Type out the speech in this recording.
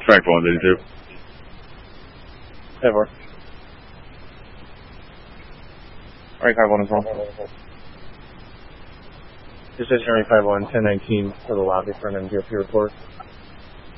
Frank 182. Ever. Alright, 5-1 as well. Decision 51, 1019 for the lobby for an MGOP report.